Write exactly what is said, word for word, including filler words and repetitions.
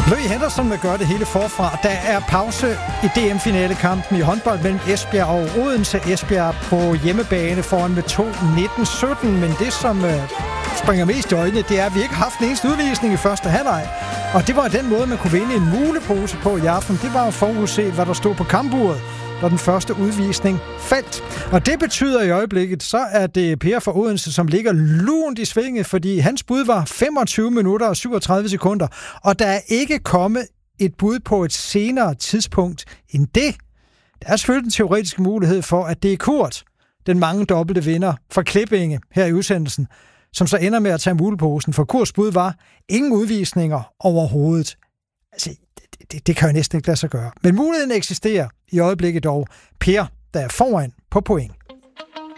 Louis Henderson vil gøre det hele forfra. Der er pause i D M-finalekampen i håndbold mellem Esbjerg og Odense. Esbjerg på hjemmebane foran med to nitten sytten, men det som uh, springer mest i øjnene, det er, at vi ikke har haft en eneste udvisning i første halvleg. Og det var den måde, man kunne vinde en mulepose på i aften. Det var at forudse, hvad der stod på kampuret, da den første udvisning faldt. Og det betyder i øjeblikket, så er det Per fra Odense, som ligger lunt i svinget, fordi hans bud var femogtyve minutter og syvogtredive sekunder, og der er ikke kommet et bud på et senere tidspunkt end det. Der er selvfølgelig en teoretisk mulighed for, at det er Kurt, den mange dobbelte vinder fra Klippinge her i udsendelsen, som så ender med at tage muleposen, for Kurts bud var ingen udvisninger overhovedet. Altså, det, det, det kan jo næsten ikke lade sig gøre. Men muligheden eksisterer i øjeblikket dog. Per, der er foran på point.